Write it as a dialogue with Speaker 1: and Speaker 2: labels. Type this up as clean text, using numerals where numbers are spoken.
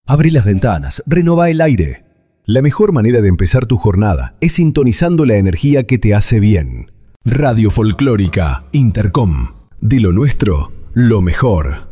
Speaker 1: Abrí las ventanas, renová el aire. La mejor manera de empezar tu jornada es sintonizando la energía que te hace bien. Radio Folclórica Intercom. De lo nuestro, lo mejor.